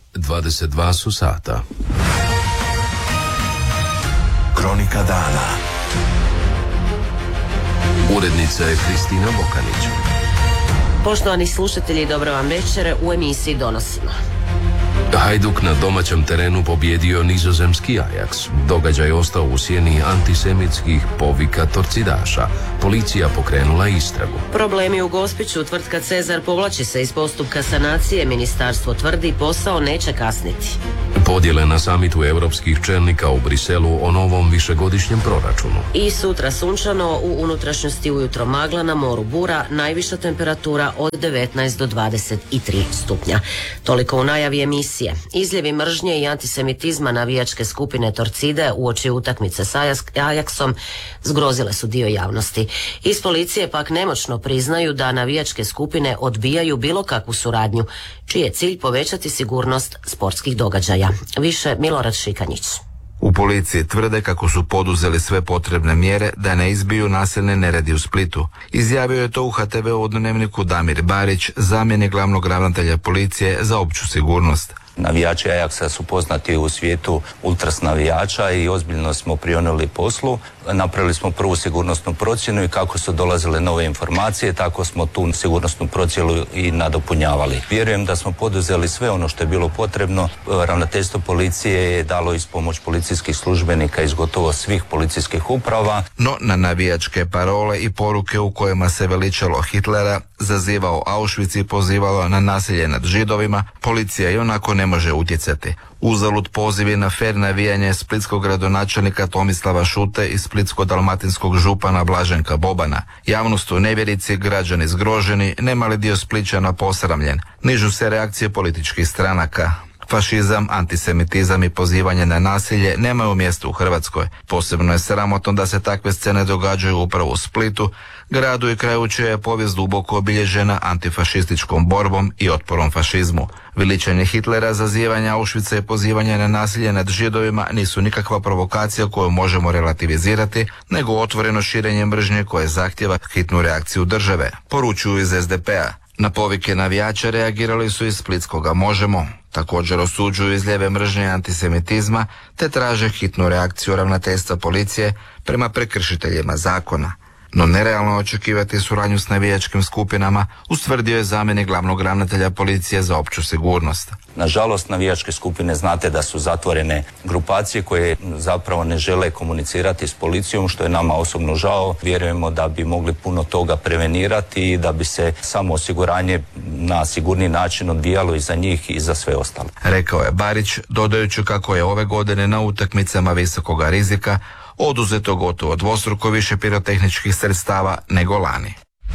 22 su sata. Kronika dana. Urednica je Kristina Bokanić. Poštovani slušatelji, dobro vam večer, u emisiji donosimo. Hajduk na domaćem terenu pobjedio nizozemski Ajax. Događaj ostao u sjeni antisemitskih povika torcidaša. Policija pokrenula istragu. Problemi u Gospiću, tvrtka Cezar povlači se iz postupka sanacije. Ministarstvo tvrdi posao neće kasniti. Podjele na samitu europskih čelnika u Briselu o novom višegodišnjem proračunu. I sutra sunčano, u unutrašnjosti ujutro magla, na moru bura, najviša temperatura od 19 do 23 stupnja. Toliko u najavi emisije. Izljevi mržnje i antisemitizma navijačke skupine Torcide uoči utakmice s Ajaxom zgrozile su dio javnosti. Iz policije pak nemoćno priznaju da navijačke skupine odbijaju bilo kakvu suradnju, čiji je cilj povećati sigurnost sportskih događaja. Više Milorad Šikanjić. U policiji tvrde kako su poduzeli sve potrebne mjere da ne izbiju nasilne neredi u Splitu. Izjavio je to u HTV-u dnevniku Damir Barić, zamjenik glavnog ravnatelja policije za opću sigurnost. Navijači Ajaxa su poznati u svijetu ultras navijača i ozbiljno smo prionuli poslu. Napravili smo prvu sigurnosnu procjenu i kako su dolazile nove informacije, tako smo tu sigurnosnu procjenu i nadopunjavali. Vjerujem da smo poduzeli sve ono što je bilo potrebno. Ravnateljstvo policije je dalo iz pomoć policijskih službenika iz gotovo svih policijskih uprava. No na navijačke parole i poruke u kojima se veličalo Hitlera, zazivao Auschwitz i pozivalo na nasilje nad Židovima, policija i onako ne može utjecati. Uzalud pozivi na fer navijanje splitskog gradonačelnika Tomislava Šute i splitsko-dalmatinskog župana Blaženka Bobana. Javnost u nevjerici, građani zgroženi, nemali dio Splićana posramljen. Nižu se reakcije političkih stranaka. Fašizam, antisemitizam i pozivanje na nasilje nemaju mjesto u Hrvatskoj. Posebno je sramotno da se takve scene događaju upravo u Splitu, gradu i kraju čija je povijest duboko obilježena antifašističkom borbom i otporom fašizmu. Veličanje Hitlera, zazivanje Auschwitza i pozivanje na nasilje nad Židovima nisu nikakva provokacija koju možemo relativizirati, nego otvoreno širenje mržnje koje zahtjeva hitnu reakciju države, poručuju iz SDP-a. Na povike navijača reagirali su iz splitskoga Možemo. Također osuđuju izljeve mržnje i antisemitizma te traže hitnu reakciju ravnateljstva policije prema prekršiteljima zakona. No nerealno očekivati suradnju s navijačkim skupinama, ustvrdio je zamjenik glavnog ravnatelja policije za opću sigurnost. Nažalost, navijačke skupine znate da su zatvorene grupacije koje zapravo ne žele komunicirati s policijom, što je nama osobno žao. Vjerujemo da bi mogli puno toga prevenirati i da bi se samo osiguranje na sigurni način odvijalo i za njih i za sve ostalo. Rekao je Barić, dodajući kako je ove godine na utakmicama visokoga rizika oduzeto gotovo dvostruko više pirotehničkih sredstava nego lani.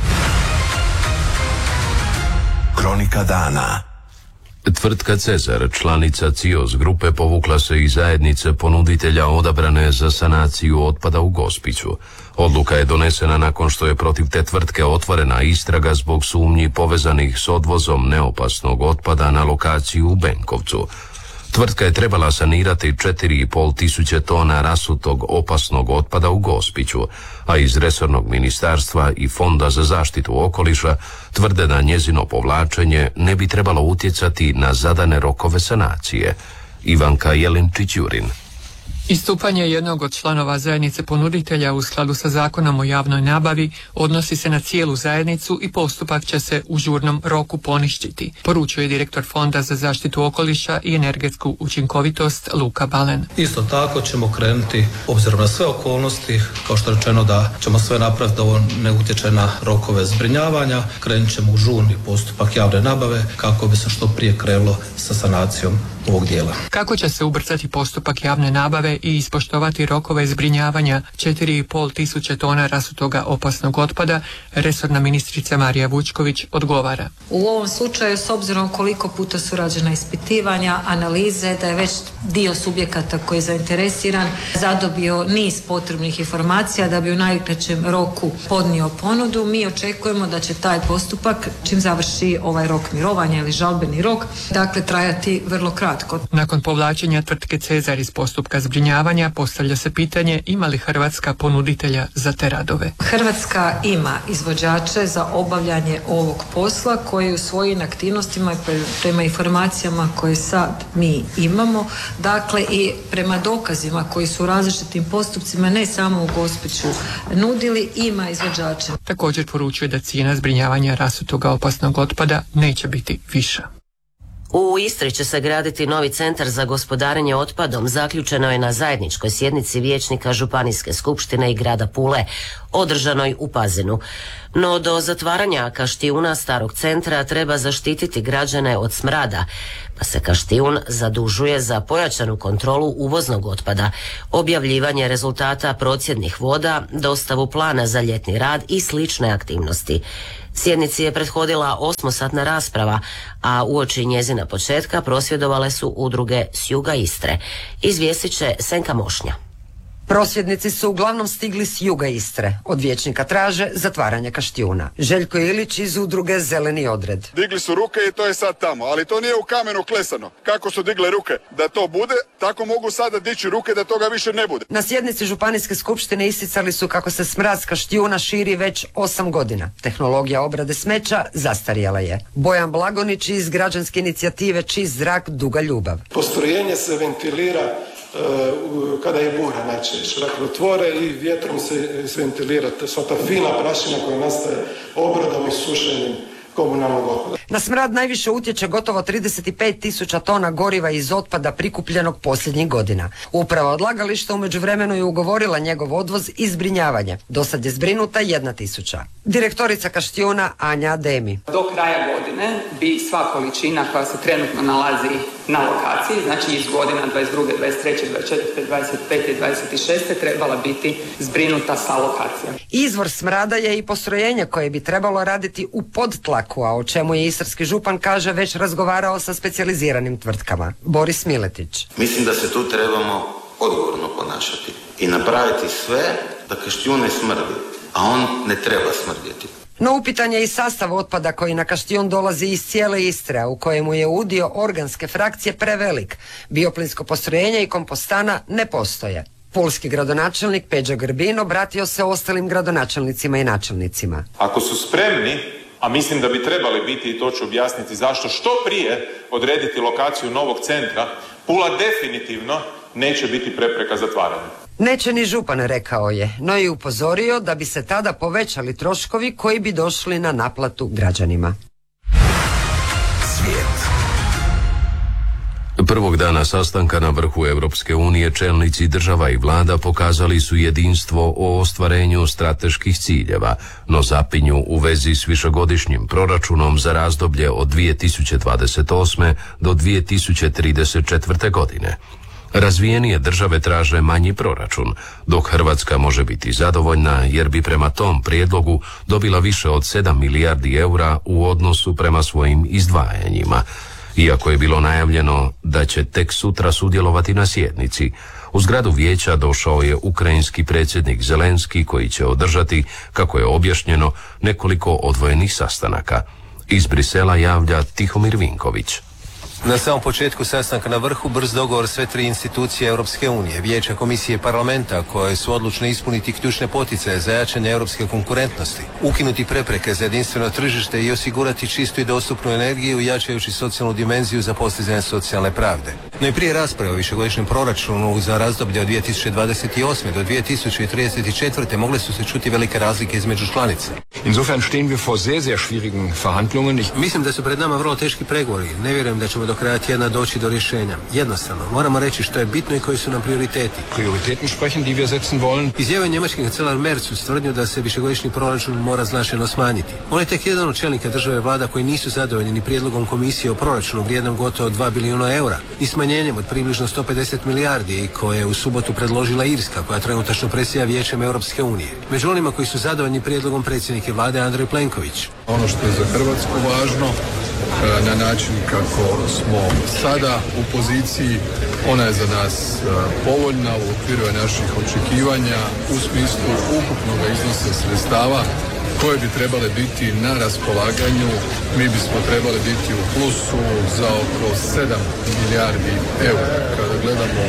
Kronika dana. Tvrtka Cezar, članica CIOS grupe, povukla se iz zajednice ponuditelja odabrane za sanaciju otpada u Gospiću. Odluka je donesena nakon što je protiv te tvrtke otvorena istraga zbog sumnji povezanih s odvozom neopasnog otpada na lokaciju u Benkovcu. Tvrtka je trebala sanirati 4,5 tisuće tona rasutog opasnog otpada u Gospiću, a iz resornog ministarstva i Fonda za zaštitu okoliša tvrde da njezino povlačenje ne bi trebalo utjecati na zadane rokove sanacije. Ivanka Jelinčić-Jurin. Istupanje jednog od članova zajednice ponuditelja u skladu sa zakonom o javnoj nabavi odnosi se na cijelu zajednicu i postupak će se u žurnom roku poništiti, poručuje direktor Fonda za zaštitu okoliša i energetsku učinkovitost Luka Balen. Isto tako ćemo krenuti, obzirom na sve okolnosti, kao što je rečeno da ćemo sve napraviti da ovo ne utječe na rokove zbrinjavanja, krenut ćemo u žurni postupak javne nabave kako bi se što prije krenulo sa sanacijom ovog dijela. Kako će se ubrzati postupak javne nabave i ispoštovati rokove zbrinjavanja 4,5 tisuće tona rasutoga opasnog otpada, resorna ministrica Marija Vučković odgovara. U ovom slučaju, s obzirom koliko puta su rađena ispitivanja, analize, da je već dio subjekata koji je zainteresiran zadobio niz potrebnih informacija da bi u najkraćem roku podnio ponudu, mi očekujemo da će taj postupak, čim završi ovaj rok mirovanja ili žalbeni rok, dakle trajati vrlo kratko. Nakon povlačenja tvrtke Cezar iz postupka zbrinjavanja zbrinjavanja, postavlja se pitanje ima li Hrvatska ponuditelja za te radove. Hrvatska ima izvođače za obavljanje ovog posla koji u svojim aktivnostima i prema informacijama koje sad mi imamo, dakle i prema dokazima koji su u različitim postupcima ne samo u Gospiću nudili, ima izvođače. Također poručuje da cijena zbrinjavanja rasutoga opasnog otpada neće biti viša. U Istri će se graditi novi centar za gospodarenje otpadom, zaključeno je na zajedničkoj sjednici vijećnika Županijske skupštine i grada Pule, održanoj u Pazinu. No do zatvaranja Kaštijuna starog centra treba zaštititi građane od smrada, pa se Kaštijun zadužuje za pojačanu kontrolu uvoznog otpada, objavljivanje rezultata procjednih voda, dostavu plana za ljetni rad i slične aktivnosti. Sjednici je prethodila 8-satna rasprava, a uoči njezina početka prosvjedovale su udruge s juga Istre. Izvijestit će Senka Mošnja. Prosvjednici su uglavnom stigli s juga Istre. Od vijećnika traže zatvaranje Kaštijuna. Željko Ilić iz udruge Zeleni odred. Digli su ruke i to je sad tamo, ali to nije u kamenu klesano. Kako su digle ruke da to bude, tako mogu sada dići ruke da toga više ne bude. Na sjednici Županijske skupštine isticali su kako se smrad s Kaštijuna širi već 8 godina. Tehnologija obrade smeća zastarjela je. Bojan Blagonić iz građanske inicijative Čist zrak, duga ljubav. Postrojenje se ventilira kada je bura najčešće. Dakle, otvore i vjetrom se ventilira sva ta fina prašina koja nastaje obradom i sušenjem komunalnog otpada. Na smrad najviše utječe gotovo 35.000 tona goriva iz otpada prikupljenog posljednjih godina. Uprava odlagališta u međuvremenu je ugovorila njegov odvoz i zbrinjavanje. Dosad je zbrinuta 1.000. Direktorica Kaštijuna Anja Demi. Do kraja godine bi sva količina koja se trenutno nalazi na lokaciji, znači iz godina 22., 23., 24., 25. i 26. trebala biti zbrinuta sa lokacija. Izvor smrada je i postrojenje koje bi trebalo raditi u podtlaku, a o čemu je istarski župan, kaže, već razgovarao sa specijaliziranim tvrtkama. Boris Miletić. Mislim da se tu trebamo odgovorno ponašati i napraviti sve da Kaštijun ne smrdi, a on ne treba smrdjeti. No upitan je i sastav otpada koji na Kaštijun dolazi iz cijele Istre, u kojemu je udio organske frakcije prevelik. Bioplinsko postrojenje i kompostana ne postoje. Pulski gradonačelnik Peđa Grbin obratio se ostalim gradonačelnicima i načelnicima. Ako su spremni, a mislim da bi trebali biti, i to ću objasniti zašto, što prije odrediti lokaciju novog centra, Pula definitivno neće biti prepreka zatvaranju. Neće ni župan, rekao je, no i upozorio da bi se tada povećali troškovi koji bi došli na naplatu građanima. Svijet. Prvog dana sastanka na vrhu Europske unije čelnici država i vlada pokazali su jedinstvo o ostvarenju strateških ciljeva, no zapinju u vezi s višegodišnjim proračunom za razdoblje od 2028. do 2034. godine. Razvijenije države traže manji proračun, dok Hrvatska može biti zadovoljna jer bi prema tom prijedlogu dobila više od 7 milijardi eura u odnosu prema svojim izdvajanjima. Iako je bilo najavljeno da će tek sutra sudjelovati na sjednici, u zgradu vijeća došao je ukrajinski predsjednik Zelenski koji će održati, kako je objašnjeno, nekoliko odvojenih sastanaka. Iz Brisela javlja Tihomir Vinković. Na samom početku sastanka na vrhu brz dogovor sve tri institucije Europske unije, Vijeća, Komisije i Parlamenta, koje su odlučne ispuniti ključne poticaje za jačanje europske konkurentnosti, ukinuti prepreke za jedinstveno tržište i osigurati čistu i dostupnu energiju, jačajući socijalnu dimenziju za postizanje socijalne pravde. No i prije rasprave o višegodišnjem proračunu za razdoblje od 2028. do 2034. mogle su se čuti velike razlike između članica. Insofern stehen wir vor sehr, sehr schwierigen Verhandlungen. Mislim da su pred nama vrlo teški pregovori. Ne vjerujem da ćemo do kraja tjedna doći do rješenja. Jednostavno, moramo reći što je bitno i koji su nam prioriteti. Prioritäten sprechen, die wir setzen wollen. Izjavio njemački kancelar Merz ustvrdio da se višegodišnji proračun mora značajno smanjiti. On je tek jedan od čelnika države vlada koji nisu zadovoljni ni prijedlogom komisije o proračunu vrijednom gotovo 2 bilijuna eura i smanjenjem od približno 150 milijardi koje je u subotu predložila Irska, koja trenutačno predsjeda Vijećem Europske unije. Među onima koji su zadovoljni prijedlogom predsjednika vlade Andrej Plenković. Ono što je za Hrvatsku važno, na način kako smo sada u poziciji, ona je za nas povoljna u okviru naših očekivanja u smislu ukupnog iznosa sredstava koje bi trebale biti na raspolaganju. Mi bismo trebali biti u plusu za oko 7 milijardi eura. Kada gledamo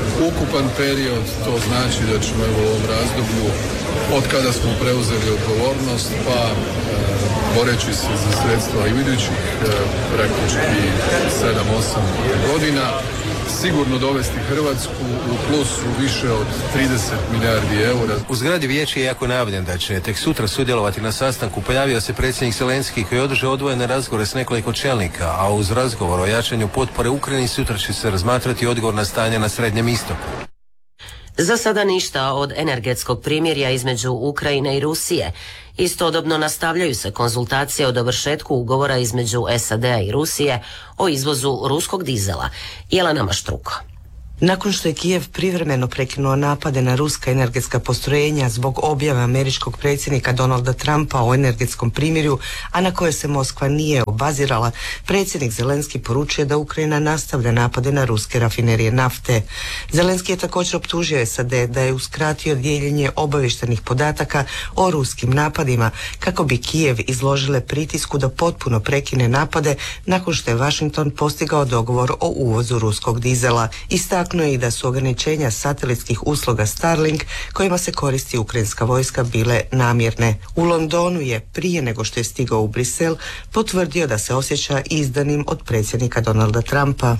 ukupan period, to znači da ćemo u ovom razdoblju od kada smo preuzeli odgovornost pa boreći se za sredstva i idućih praktički 7-8 godina sigurno dovesti Hrvatsku u plusu više od 30 milijardi eura. U zgradi vijeća je jako najavljen da će tek sutra sudjelovati na sastanku. Pojavio se predsjednik Zelenski koji je održao odvojene razgovore s nekoliko čelnika, a uz razgovor o jačanju potpore Ukrajini sutra će se razmatrati odgovor na stanje na Srednjem istoku. Za sada ništa od energetskog primirja između Ukrajine i Rusije. Istodobno nastavljaju se konzultacije o dovršetku ugovora između SAD-a i Rusije o izvozu ruskog dizela. Jelena Maštruko. Nakon što je Kijev privremeno prekinuo napade na ruska energetska postrojenja zbog objave američkog predsjednika Donalda Trumpa o energetskom primirju, a na koje se Moskva nije obazirala, predsjednik Zelenski poručuje da Ukrajina nastavlja napade na ruske rafinerije nafte. Zelenski je također optužio SAD da je uskratio dijeljenje obavještajnih podataka o ruskim napadima kako bi Kijev izložile pritisku da potpuno prekine napade nakon što je Washington postigao dogovor o uvozu ruskog dizela. Istaknuo je i da su ograničenja satelitskih usluga Starlink kojima se koristi ukrajinska vojska bile namjerne. U Londonu je, prije nego što je stigao u Brisel, potvrdio da se osjeća izdanim od predsjednika Donalda Trumpa.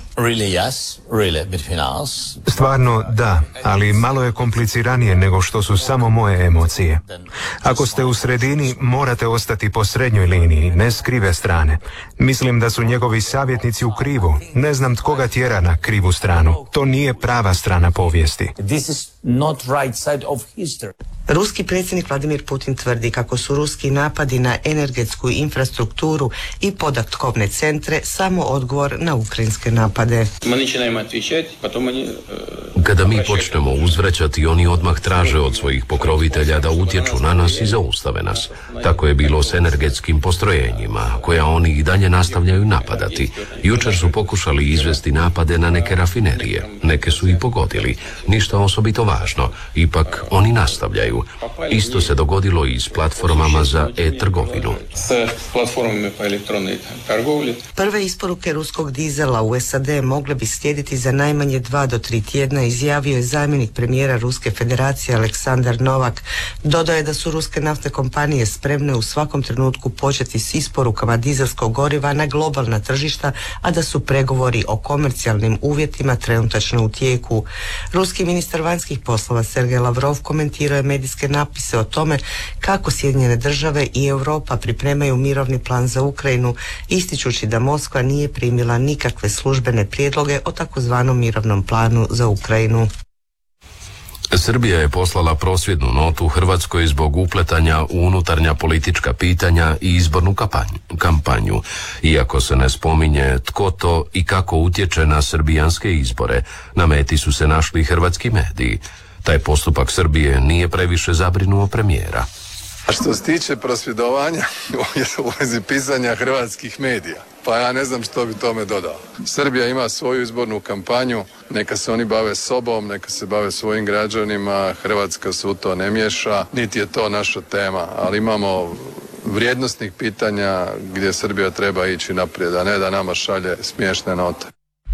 Stvarno da, ali malo je kompliciranije nego što su samo moje emocije. Ako ste u sredini, morate ostati po srednjoj liniji, ne s krive strane. Mislim da su njegovi savjetnici u krivu. Ne znam tko ga tjera na krivu stranu. To nije prava strana povijesti. Ruski predsjednik Vladimir Putin tvrdi kako su ruski napadi na energetsku infrastrukturu i podatkovne centre samo odgovor na ukrajinske napade. Kada mi počnemo uzvraćati, oni odmah traže od svojih pokrovitelja da utječu na nas i zaustave nas. Tako je bilo s energetskim postrojenjima, koja oni i dalje nastavljaju napadati. Jučer su pokušali izvesti napade na neke rafinerije. Neke su i pogodili. Ništa osobito važno. Ipak oni nastavljaju. Isto se dogodilo i s platformama za e-trgovinu. Prve isporuke ruskog dizela u SAD mogle bi slijediti za najmanje 2 do 3 tjedna, izjavio je zamjenik premijera Ruske federacije Aleksandar Novak. Dodao je da su ruske naftne kompanije spremne u svakom trenutku početi s isporukama dizelskog goriva na globalna tržišta, a da su pregovori o komercijalnim uvjetima trenutačno u tijeku. Ruski ministar vanjskih poslova Sergej Lavrov komentirao je medijske napise o tome kako Sjedinjene države i Europa pripremaju mirovni plan za Ukrajinu, ističući da Moskva nije primila nikakve službene prijedloge o takozvanom mirovnom planu za Ukrajinu. Srbija je poslala prosvjednu notu Hrvatskoj zbog upletanja u unutarnja politička pitanja i izbornu kampanju, iako se ne spominje tko to i kako utječe na srbijanske izbore. Na meti su se našli hrvatski mediji. Taj postupak Srbije nije previše zabrinuo premijera. A što se tiče prosvjedovanja u vezi pisanja hrvatskih medija, pa ja ne znam što bi tome dodao. Srbija ima svoju izbornu kampanju, neka se oni bave sobom, neka se bave svojim građanima, Hrvatska se u to ne miješa, niti je to naša tema, ali imamo vrijednosnih pitanja gdje Srbija treba ići naprijed, a ne da nama šalje smiješne note.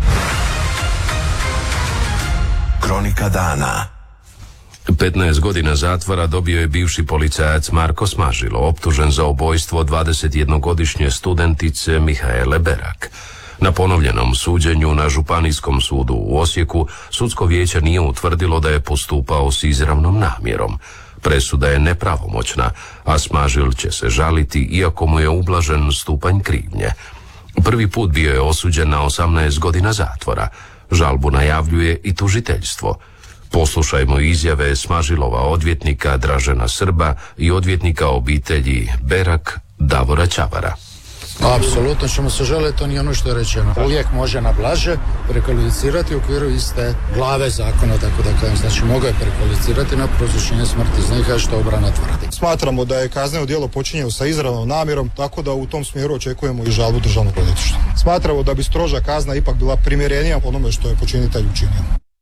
Kronika dana. 15 godina zatvora dobio je bivši policajac Marko Smažilo, optužen za ubojstvo 21-godišnje studentice Mihaele Berak. Na ponovljenom suđenju na Županijskom sudu u Osijeku sudsko vijeće nije utvrdilo da je postupao s izravnom namjerom. Presuda je nepravomoćna, a Smažil će se žaliti iako mu je ublažen stupanj krivnje. Prvi put bio je osuđen na 18 godina zatvora. Žalbu najavljuje i tužiteljstvo. Poslušajmo izjave Smažilova odvjetnika Dražena Srba i odvjetnika obitelji Berak Davora Čavara. Apsolutno ćemo se žaliti, to nije ono što je rečeno. Uvijek može na blaže prekvalificirati u okviru iste glave zakona, tako da kažem. Znači, mogu je prekvalificirati na prouzročenje smrti iz njega što obrana tvrdi. Smatramo da je kazneno djelo počinjeno sa izravnom namjerom, tako da u tom smjeru očekujemo i žalbu državnog odvjetništva. Smatramo da bi stroža kazna ipak bila primjerenija onome što je počinitelj učinio.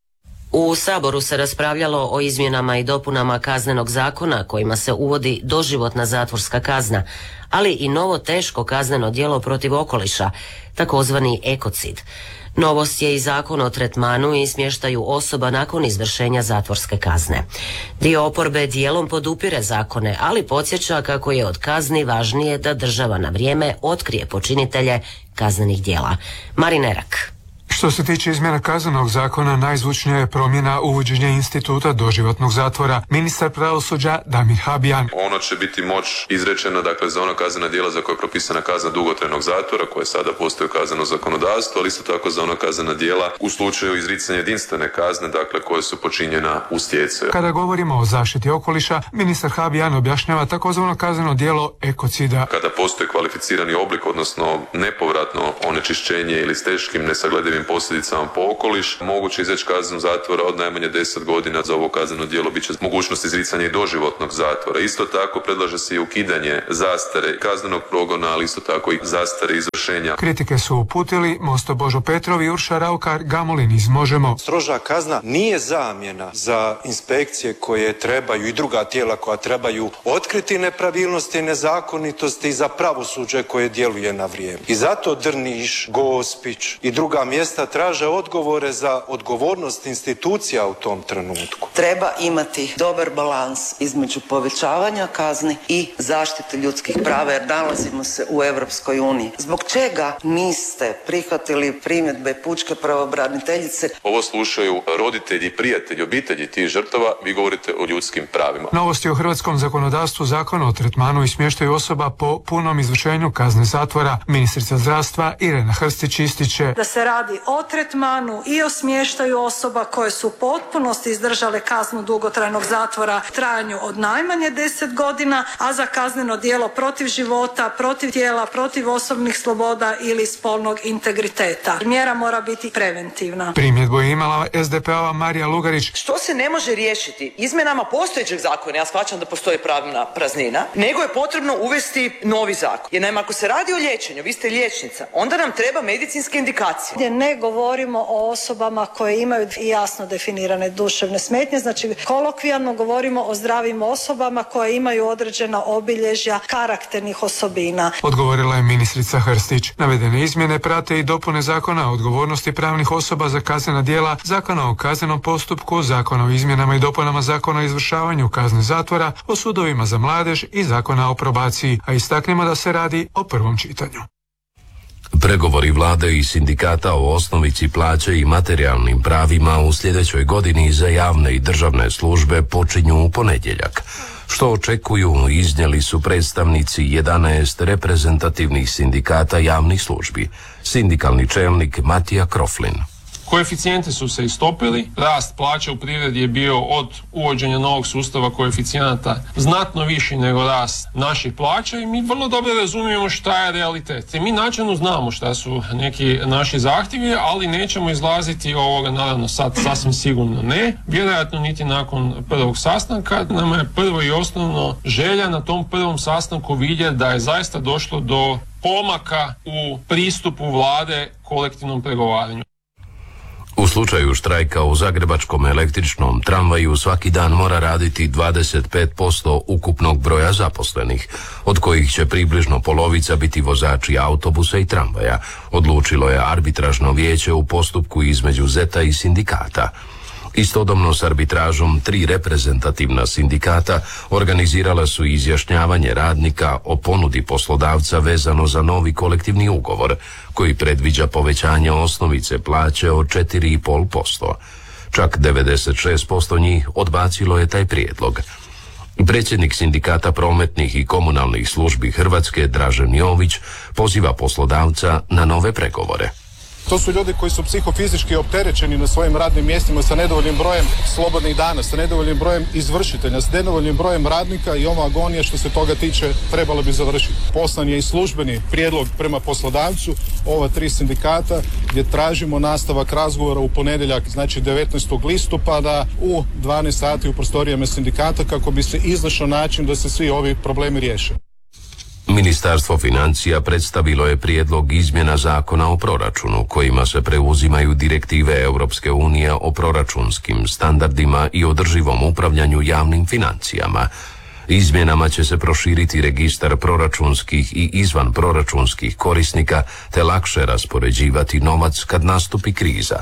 U Saboru se raspravljalo o izmjenama i dopunama Kaznenog zakona kojima se uvodi doživotna zatvorska kazna, ali i novo teško kazneno djelo protiv okoliša, takozvani ekocid. Novost je i zakon o tretmanu i smještaju osoba nakon izvršenja zatvorske kazne. Dio oporbe dijelom podupire zakone, ali podsjeća kako je od kazni važnije da država na vrijeme otkrije počinitelje kaznenih djela. Marin Erak. Što se tiče izmjena kaznenog zakona, najzvučnija je promjena uvođenja instituta doživotnog zatvora. Ministar pravosuđa Damir Habijan. Ono će biti moć izrečena, dakle, za ona kaznena djela za koje je propisana kazna dugotrajnog zatvora, koje sada postoje u kaznenom zakonodavstvu, ali isto tako za ona kaznena djela u slučaju izricanja jedinstvene kazne, dakle, koje su počinjena u stjecaju. Kada govorimo o zaštiti okoliša, ministar Habijan objašnjava takozvano kazneno djelo ekocida. Kada postoji kvalificirani oblik, odnosno nepovratno onečišćenje ili s teškim nesagledivim posljedicama po okoliš, moguće izreći kaznu zatvora od najmanje 10 godina. Za ovo kazneno djelo bit će mogućnost izricanja i doživotnog zatvora. Isto tako predlaže se i ukidanje zastare kaznenog progona, ali isto tako i zastare izvršenja. Kritike su uputili Mosto Božo Petrov i Urša Raukar Gamulin iz Možemo. Stroža kazna nije zamjena za inspekcije koje trebaju i druga tijela koja trebaju otkriti nepravilnosti i nezakonitosti i za pravosuđe koje djeluje na vrijeme. I zato Drniš, Gospić i druga mjesta traže odgovore za odgovornost institucija u tom trenutku. Treba imati dobar balans između povećavanja kazni i zaštite ljudskih prava, jer nalazimo se u Europskoj uniji. Zbog čega niste prihvatili primjedbe pučke pravobraniteljice? Ovo slušaju roditelji, prijatelji, obitelji tih žrtava, vi govorite o ljudskim pravima. Novosti o hrvatskom zakonodavstvu, Zakon o tretmanu i smještaju osoba po punom izvršenju kazne zatvora. Ministrica zdravstva Irena Hrstić ističe da se radi o tretmanu i o smještaju osoba koje su u potpunosti izdržale kaznu dugotrajnog zatvora u trajanju od najmanje 10 godina, a za kazneno djelo protiv života, protiv tijela, protiv osobnih sloboda ili spolnog integriteta. Mjera mora biti preventivna. Primjedbu je imala SDP-ova Marija Lugarić. Što se ne može riješiti izmjenama postojećeg zakona, ja shvaćam da postoji pravna praznina, nego je potrebno uvesti novi zakon. Jer naime, ako se radi o liječenju, vi ste liječnica, onda nam treba medicinske indikacije. Gdje ne govorimo o osobama koje imaju jasno definirane duševne smetnje, znači kolokvijalno govorimo o zdravim osobama koje imaju određena obilježja karakternih osobina. Odgovorila je ministrica Hrstić. Navedene izmjene prate i dopune Zakona o odgovornosti pravnih osoba za kaznena djela, Zakona o kaznenom postupku, Zakona o izmjenama i dopunama Zakona o izvršavanju kazne zatvora, o sudovima za mladež i Zakona o probaciji, a istaknemo da se radi o prvom čitanju. Pregovori vlade i sindikata o osnovici plaće i materijalnim pravima u sljedećoj godini za javne i državne službe počinju u ponedjeljak. Što očekuju, iznijeli su predstavnici 11 reprezentativnih sindikata javnih službi. Sindikalni čelnik Matija Kroflin. Koeficijenti su se istopili, rast plaća u privredi je bio od uvođenja novog sustava koeficijenata znatno viši nego rast naših plaća i mi vrlo dobro razumijemo šta je realitet. I mi načelno znamo šta su neki naši zahtjevi, ali nećemo izlaziti ovoga, naravno sad sasvim sigurno ne, vjerojatno niti nakon prvog sastanka. Nama je prvo i osnovno želja na tom prvom sastanku vidjeti da je zaista došlo do pomaka u pristupu vlade kolektivnom pregovaranju. U slučaju štrajka u zagrebačkom električnom tramvaju svaki dan mora raditi 25% ukupnog broja zaposlenih, od kojih će približno polovica biti vozači autobusa i tramvaja, odlučilo je arbitražno vijeće u postupku između ZET-a i sindikata. Istodobno s arbitražom 3 reprezentativna sindikata organizirala su izjašnjavanje radnika o ponudi poslodavca vezano za novi kolektivni ugovor koji predviđa povećanje osnovice plaće od 4,5%. Čak 96% njih odbacilo je taj prijedlog. Predsjednik sindikata prometnih i komunalnih službi Hrvatske Dražen Jović poziva poslodavca na nove pregovore. To su ljudi koji su psihofizički opterećeni na svojim radnim mjestima sa nedovoljnim brojem slobodnih dana, sa nedovoljnim brojem izvršitelja, s nedovoljnim brojem radnika i ova agonija što se toga tiče trebalo bi završiti. Poslan je i službeni prijedlog prema poslodavcu ova 3 sindikata gdje tražimo nastavak razgovora u ponedjeljak, znači 19. listopada u 12 sati u prostorijama sindikata kako bi se iznašao način da se svi ovi problemi riješe. Ministarstvo financija predstavilo je prijedlog izmjena zakona o proračunu, kojima se preuzimaju direktive Europske unije o proračunskim standardima i održivom upravljanju javnim financijama. Izmjenama će se proširiti registar proračunskih i izvanproračunskih korisnika te lakše raspoređivati novac kad nastupi kriza.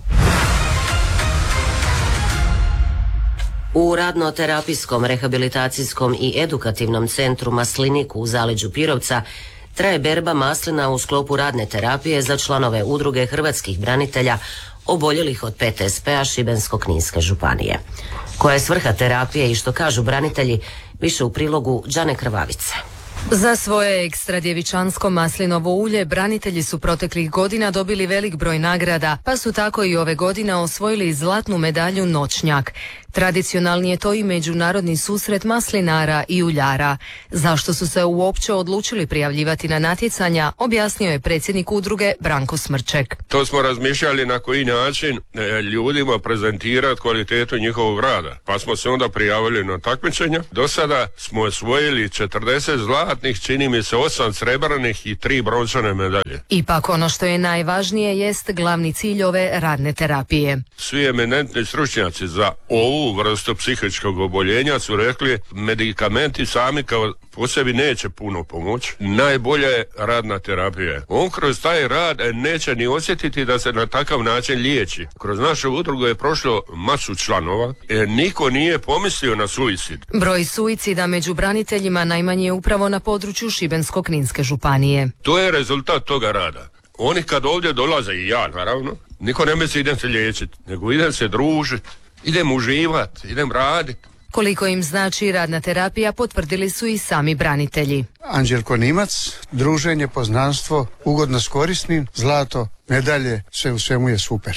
U radno-terapijskom, rehabilitacijskom i edukativnom centru Maslinik u zaleđu Pirovca traje berba maslina u sklopu radne terapije za članove udruge hrvatskih branitelja oboljelih od PTSP-a Šibensko-kninske županije. Koja je svrha terapije i što kažu branitelji, više u prilogu Đane Krvavice. Za svoje ekstra djevičansko maslinovo ulje branitelji su proteklih godina dobili velik broj nagrada, pa su tako i ove godine osvojili zlatnu medalju Noćnjak. Tradicionalni je to i međunarodni susret maslinara i uljara. Zašto su se uopće odlučili prijavljivati na natjecanja, objasnio je predsjednik udruge Branko Smrček. To smo razmišljali na koji način ljudima prezentirati kvalitetu njihovog rada, pa smo se onda prijavili na takmičenja. Do sada smo osvojili 40 zlatnih, čini mi se 8 srebrnih i 3 brončane medalje. Ipak ono što je najvažnije jest glavni cilj ove radne terapije. Svi eminentni stručnjaci za ovu vrstu psihičkog oboljenja su rekli medikamenti sami kao po sebi neće puno pomoći. Najbolja je radna terapija. On kroz taj rad neće ni osjetiti da se na takav način liječi. Kroz našu udrugu je prošlo masu članova. Niko nije pomislio na suicid. Broj suicida među braniteljima najmanji je upravo na području Šibensko-kninske županije. To je rezultat toga rada. Oni kad ovdje dolaze, i ja naravno, niko ne misli idem se liječiti, nego idem se družiti, idem uživati, idem raditi. Koliko im znači radna terapija potvrdili su i sami branitelji. Anđelko Nimac, druženje, poznanstvo, ugodno s korisnim, zlato, medalje, sve u svemu je super.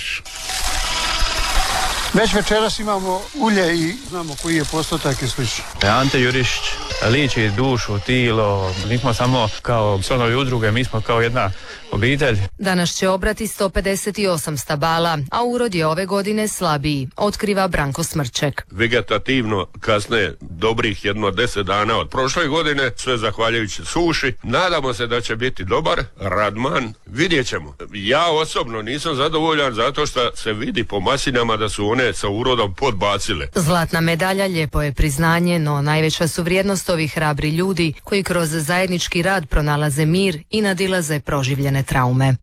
Već večeras imamo ulje i znamo koji je postotak i slično. Ante Jurišić liči dušu, tilo, mi smo samo kao članovi udruge, mi smo kao jedna obitelj. Danas će obrati 158 stabala, a urod je ove godine slabiji, otkriva Branko Smrček. Vegetativno kasne dobrih 10 dana od prošle godine, sve zahvaljujući suši. Nadamo se da će biti dobar, radman, vidjet ćemo. Ja osobno nisam zadovoljan zato što se vidi po maslinama da su one sa urodom podbacile. Zlatna medalja lijepo je priznanje, no najveća su vrijednost ovih hrabri ljudi koji kroz zajednički rad pronalaze mir i nadilaze proživljene traume.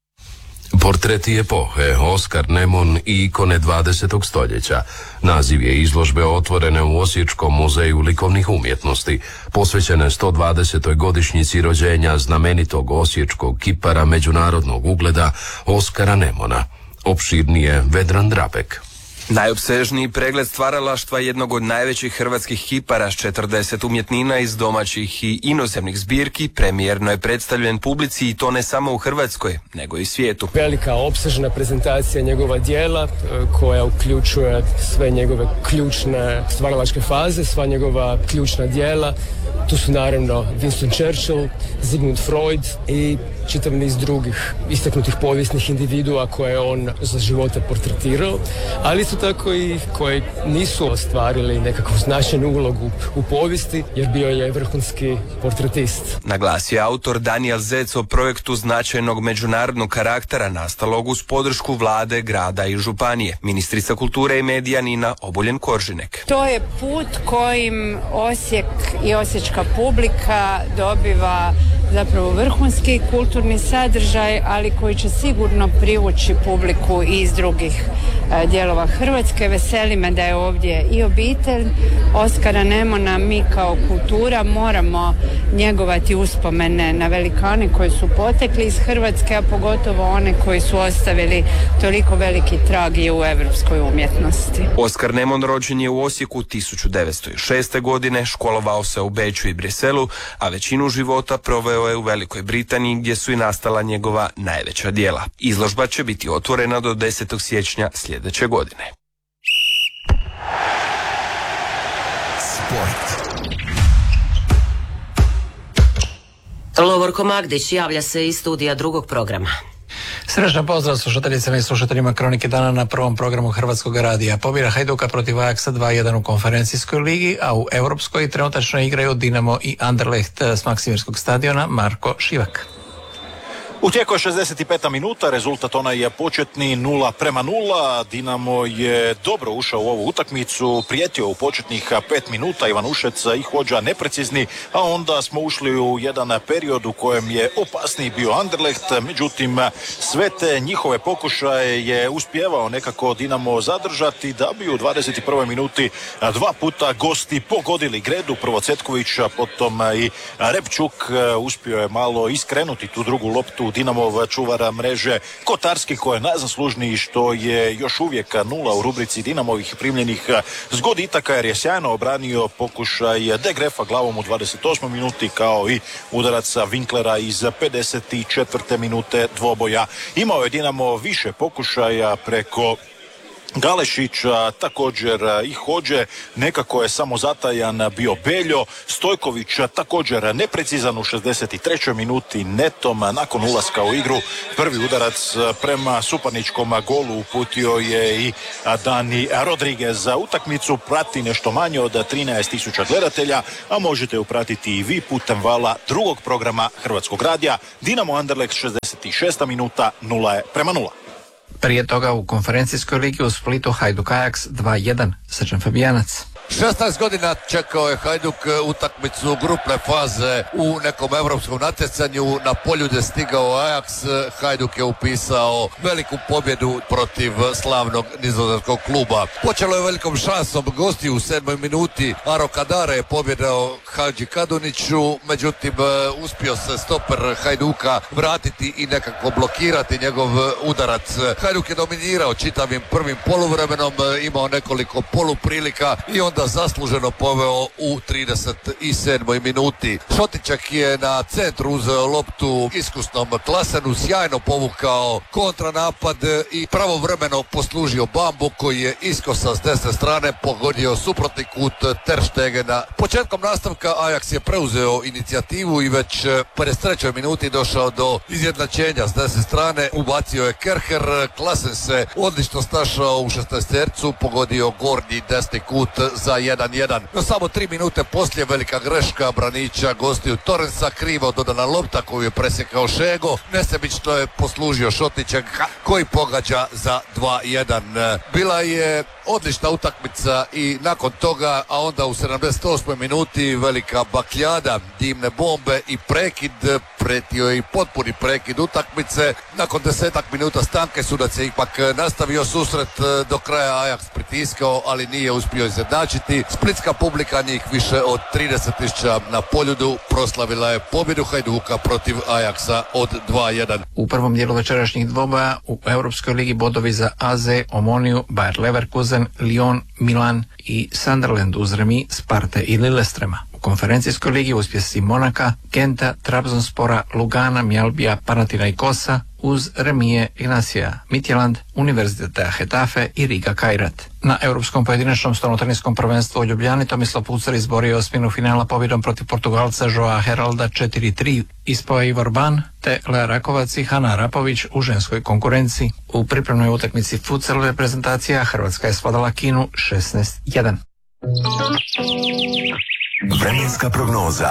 Portreti epohe, Oskar Nemon i ikone 20. stoljeća. Naziv je izložbe otvorene u Osječkom muzeju likovnih umjetnosti, posvećene 120. godišnjici rođenja znamenitog osječkog kipara međunarodnog ugleda Oskara Nemona. Opširnije Vedran Drapek. Najopsežniji pregled stvaralaštva jednog od najvećih hrvatskih kipara s 40 umjetnina iz domaćih i inozemnih zbirki premijerno je predstavljen publici i to ne samo u Hrvatskoj, nego i svijetu. Velika opsežna prezentacija njegova djela koja uključuje sve njegove ključne stvaralačke faze, sva njegova ključna djela. Tu su naravno Winston Churchill, Sigmund Freud i čitav niz drugih istaknutih povijesnih individua koje je on za života portretirao, ali isto tako i koji nisu ostvarili nekakvu značajnu ulogu u povijesti jer bio je vrhunski portretist. Naglasio je autor Daniel Zec o projektu značajnog međunarodnog karaktera nastalog uz podršku vlade, grada i županije. Ministrica kulture i medija Nina Obuljen-Koržinek. To je put kojim Osijek i osječka publika dobiva zapravo vrhunski kulturni sadržaj, ali koji će sigurno privući publiku i iz drugih dijelova Hrvatske. Veseli me da je ovdje i obitelj Oskara Nemona. Mi kao kultura moramo njegovati uspomene na velikane koji su potekli iz Hrvatske, a pogotovo one koji su ostavili toliko veliki trag i u evropskoj umjetnosti. Oskar Nemon rođen je u Osijeku 1906. godine, školovao se u Beču i Briselu, a većinu života proveo je u Velikoj Britaniji gdje su i nastala njegova najveća djela. Izložba će biti otvorena do 10. siječnja sljedeće godine. Sport. Lovorko Magdić javlja se iz studija drugog programa. Srećan pozdrav slušateljicama i slušateljima Kronike dana na prvom programu Hrvatskog radija. Pobjeda Hajduka protiv Ajaxa 2-1 u konferencijskoj ligi, a u Europskoj trenutačno igraju Dinamo i Anderlecht s Maksimirskog stadiona. Marko Šivak. U tijeku je 65. minuta, rezultat onaj je početni 0:0. Dinamo je dobro ušao u ovu utakmicu, prijetio u početnih 5 minuta, Ivan Ušec i Hodža neprecizni, a onda smo ušli u jedan period u kojem je opasniji bio Anderlecht, međutim sve te njihove pokušaje je uspjevao nekako Dinamo zadržati, da bi u 21. minuti 2 puta gosti pogodili gredu, prvo Cetković, a potom i Repčuk uspio je malo iskrenuti tu drugu loptu Dinamov čuvara mreže Kotarski, koji je najzaslužniji što je još uvijek 0 u rubrici Dinamovih primljenih zgoditaka, jer je sjajno obranio pokušaj De Grefa glavom u 28. minuti, kao i udaraca Winklera iz 54. minute dvoboja. Imao je Dinamo više pokušaja preko Galešića, također i Hodže, nekako je samo zatajan bio Beljo. Stojković također neprecizan u 63. minuti netom nakon ulaska u igru. Prvi udarac prema suparničkom golu uputio je i Dani Rodriguez. Utakmicu prati nešto manje od 13.000 gledatelja, a možete ju pratiti i vi putem vala drugog programa Hrvatskog radija. Dinamo Anderlecht 66. minuta 0:0. Prije toga u konferencijskoj ligi u Splitu Hajduk Ajax 2:1. Srđan Fabijanac. 16 godina čekao je Hajduk utakmicu grupne faze u nekom europskom natjecanju. Na poljude je stigao Ajax. Hajduk je upisao veliku pobjedu protiv slavnog nizozemskog kluba. Počelo je velikom šansom gosti u 7. minuti. Aro Kadare je pobjedao Hadži Kaduniću, međutim uspio se stoper Hajduka vratiti i nekako blokirati njegov udarac. Hajduk je dominirao čitavim prvim poluvremenom, imao nekoliko poluprilika i onda zasluženo poveo u 37. minuti. Šotićak je na centru uzeo loptu iskusnom Klasenu, sjajno povukao kontranapad i pravovremeno poslužio Bambu, koji je iskosa s desne strane pogodio suprotni kut Ter Stegena. Početkom nastavka Ajax je preuzeo inicijativu i već 53. minuti došao do izjednačenja s desne strane. Ubacio je Kerher, Klasen se odlično snašao u 16-tercu, pogodio gornji desni kut za 1:1. No samo 3 minute poslije velika greška braniča gostiju Torrensa, krivo dodana lopta koju je presjekao Šego. Nesebično je poslužio Šotićak koji pogađa za 2:1. Bila je odlična utakmica i nakon toga, a onda u 78. minuti velika bakljada, dimne bombe i prekid, pretio je i potpuni prekid utakmice. Nakon 10 minuta stanke sudac je ipak nastavio susret, do kraja Ajax pritiskao, ali nije uspio izjednačiti. Splitska publika, njih više od 30.000 na poljudu, proslavila je pobjedu Hajduka protiv Ajaxa od 2:1. U prvom dijelu večerašnjih dvoboja u Europskoj ligi bodovi za AZ, Omoniju, Bayer Leverkusen, Lyon, Milan i Sunderland uz remi Sparte i Lillestrema. U konferencijskoj ligi uspjesi Monaka, Genta, Trabzonspora, Lugana, Mjalbija, Panathinaikosa uz remije Ignacija Midtjylland, Univerziteta Hetafe i Riga Kairat. Na europskom pojedinačnom stolnoteniskom prvenstvu u Ljubljani Tomislav Pucar izborio osminu finala pobjedom protiv Portugalca Joa Heralda 4:3. Ispao je Ivor Ban te Lea Rakovac i Hana Arapović u ženskoj konkurenciji. U pripremnoj utakmici futsal reprezentacija Hrvatska je svladala Kinu 16:1. Vremenska prognoza.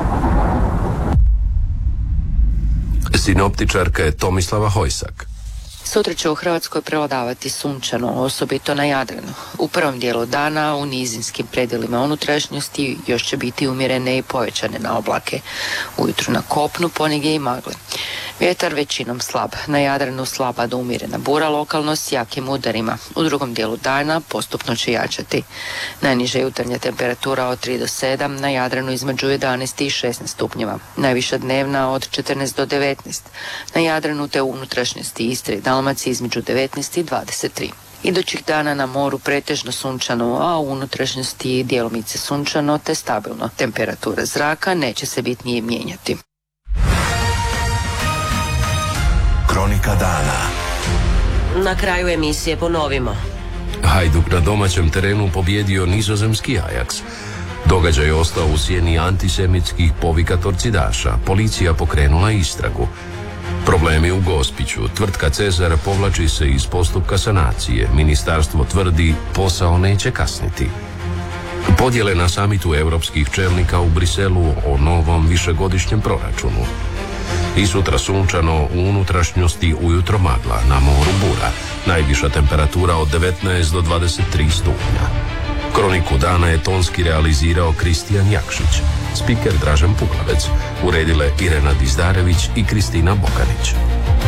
Sinoptičarka je Tomislava Hojsak. Sutra će u Hrvatskoj prevladavati sunčano, osobito na Jadranu. U prvom dijelu dana u nizinskim predjelima unutrašnjosti još će biti umjerene i povećane na oblake. Ujutro na kopnu ponegdje i magle. Vjetar većinom slab, na Jadranu slaba do umjerena bura, lokalno s jakim udarima. U drugom dijelu dana postupno će jačati. Najniža jutarnja temperatura od 3 do 7, na Jadranu između 11 i 16 stupnjeva. Najviša dnevna od 14 do 19. Na Jadranu te u unutrašnjosti Istre i Dalmacije između 19 i 23. Idućih dana na moru pretežno sunčano, a u unutrašnjosti djelomice sunčano te stabilno. Temperatura zraka neće se bitnije mijenjati. Kronika dana. Na kraju emisije ponovimo. Hajduk na domaćem terenu pobjedio nizozemski Ajax. Događaj je ostao u sjeni antisemitskih povika torcidaša. Policija pokrenula istragu. Problemi u Gospiću. Tvrtka Cezar povlači se iz postupka sanacije. Ministarstvo tvrdi posao neće kasniti. Podjele na samitu europskih čelnika u Briselu o novom višegodišnjem proračunu. I sutra sunčano, u unutrašnjosti ujutro magla, na moru bura. Najviša temperatura od 19 do 23 stupnja. Kroniku dana je tonski realizirao Kristijan Jakšić. Spiker Dražen Puklavec. Uredile Irena Dizdarević i Kristina Bokanić.